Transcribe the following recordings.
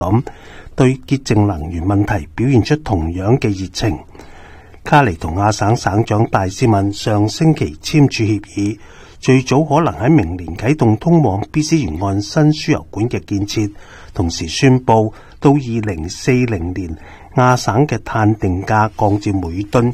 咁對潔淨能源問題表現出同樣嘅熱情。卡尼同亞省省長戴斯敏上星期簽署協議，最早可能喺明年啟動通往比斯沿岸新輸油管嘅建設，同時宣布到2040年亞省嘅碳定價降至每噸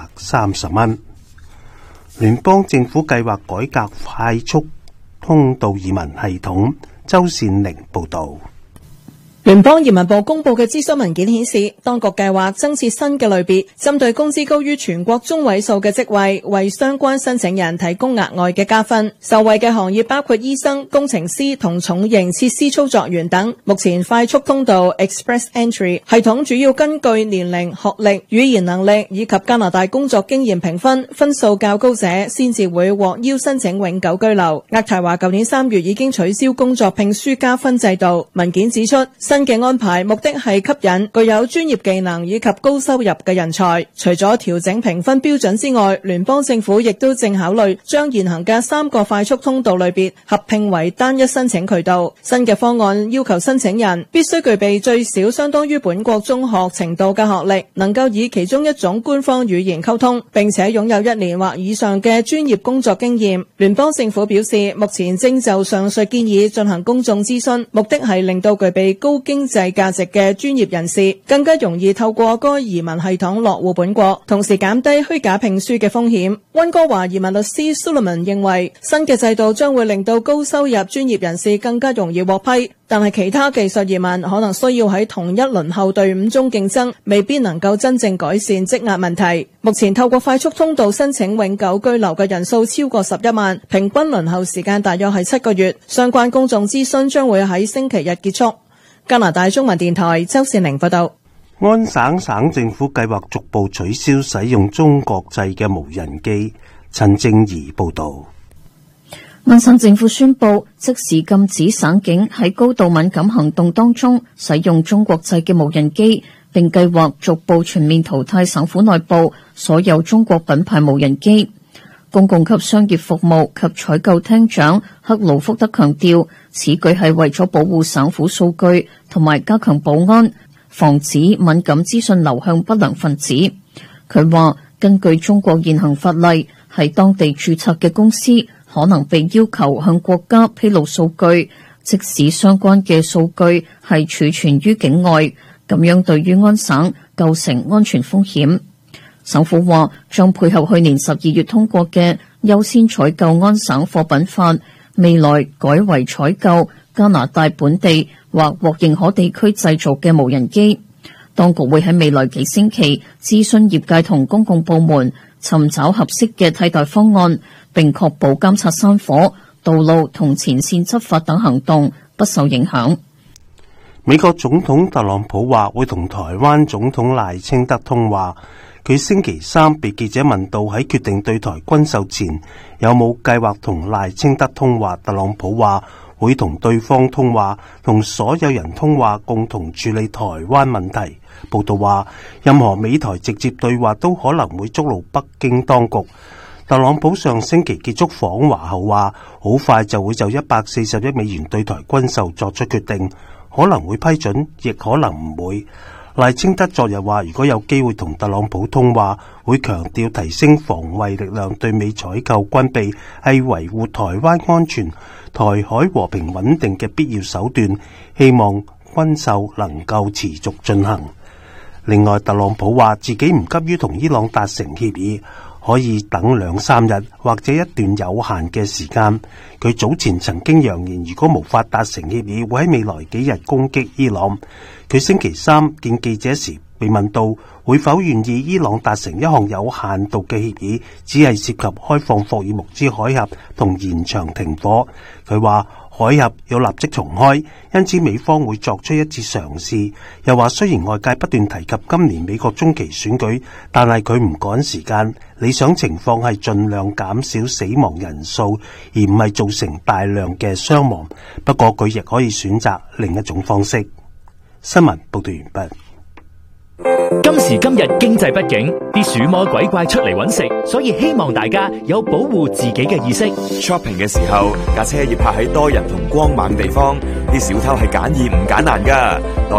130蚊。聯邦政府計劃改革快速通道移民系統。周善玲報道。 聯邦移民部公布嘅諮詢文件顯示，當局計劃增設新嘅類別，針對工資高於全國中位數嘅職位，為相關申請人提供額外嘅加分。受惠嘅行業包括醫生、工程師同重型設施操作員等。目前快速通道 Express Entry 系統主要根據年齡、學歷、語言能力以及加拿大工作經驗評分，分數較高者先至會獲邀申請永久居留。渥太華舊年3月已經取消工作聘書加分制度。文件指出，新嘅安排目的係吸引具有專業技能以及高收入嘅人才。除咗調整評分標準之外，聯邦政府亦都正考慮將現行嘅3個快速通道類別合併為單一申請渠道。新嘅方案要求申請人必須具備最少相當於本國中學程度嘅學歷，能夠以其中一種官方語言溝通，並且擁有1年或以上嘅專業工作經驗。聯邦政府表示，目前正就上述建議進行公眾諮詢，目的係令到具備高經濟價值嘅專業人士更加容易透過該移民系統落戶本國，同時減低虛假聘書嘅風險。溫哥華移民律師 Suleiman 認為，新嘅制度將會令到高收入專業人士更加容易獲批，但係其他技術移民可能需要喺同一輪候隊伍中競爭，未必能夠真正改善積壓問題。目前透過快速通道申請永久居留嘅人數超過11萬，平均輪候時間大約係7個月。相關公眾諮詢將會喺星期日結束。加拿大中文電台周善玲報道。 安省省政府計劃逐步取消使用中國製嘅無人機。陳正儀報道。 安省政府宣布即時禁止省警喺高度敏感行動當中使用中國製嘅無人機，並計劃逐步全面淘汰省府內部所有中國品牌無人機。公共及商業服務及採購廳長克魯福德強調，此舉係為咗保護省府數據同埋加強保安，防止敏感資訊流向不良分子。佢話，根據中國現行法例，喺當地註冊嘅公司可能被要求向國家披露數據，即使相關嘅數據係儲存於境外，咁樣對於安省構成安全風險。省府話將配合去年12月通過嘅優先採購安省貨品法，未來改為採購加拿大本地或獲認可地區製造嘅無人機。當局會喺未來幾星期諮詢業界同公共部門，尋找合適嘅替代方案，並確保監察山火、道路同前線執法等行動不受影響。 美國總統特朗普話會同台灣總統賴清德通話。佢星期三被記者問到喺決定對台軍售前有冇計劃同賴清德通話，特朗普話會同對方通話，同所有人通話，共同處理台灣問題。報道話，任何美台直接對話都可能會觸怒北京當局。特朗普上星期結束訪華後話，好快就會就140億美元對台軍售作出決定，可能會批准，亦可能唔會。賴清德昨日話，如果有機會同特朗普通話，會強調提升防衛力量，對美採購軍備係維護台灣安全、台海和平穩定嘅必要手段，希望軍售能夠持續進行。另外，特朗普話自己唔急於同伊朗達成協議，可以等2-3日或者一段有限嘅時間。佢早前曾經揚言，如果無法達成協議，會喺未來幾日攻擊伊朗。佢星期三見記者時被問到會否願意伊朗達成一項有限度嘅協議，只係涉及開放霍爾木茲海峽同延長停火。佢話海峽要立即重開，因此美方會作出一次嘗試。又話雖然外界不斷提及今年美國中期選舉，但係佢唔趕時間，理想情況係盡量減少死亡人數，而唔係造成大量嘅傷亡。不過佢亦可以選擇另一種方式。新聞報道完畢。 今時今日經濟不景，啲鼠魔鬼怪出嚟揾食，所以希望大家有保護自己嘅意識。 Shopping 嘅時候，架車要泊喺多人同光猛地方，啲小偷係揀易唔揀難㗎。